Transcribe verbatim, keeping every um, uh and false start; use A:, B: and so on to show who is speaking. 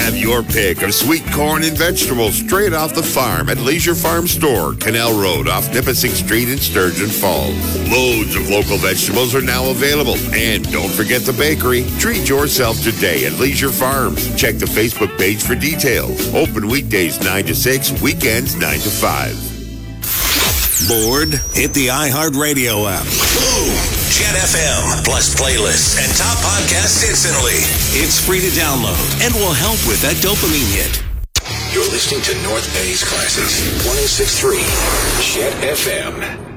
A: Have your pick of sweet corn and vegetables straight off the farm at Leisure Farm Store, Canal Road off Nipissing Street in Sturgeon Falls. Loads of local vegetables are now available. And don't forget the bakery. Treat yourself today at Leisure Farms. Check the Facebook page for details. Open weekdays nine to six, weekends nine to five.
B: Bored? Hit the iHeartRadio app.
C: Boom! Jet F M, plus playlists and top podcasts instantly.
B: It's free to download and will help with that dopamine hit.
C: You're listening to North Bay's Classics, one oh six point three Jet F M.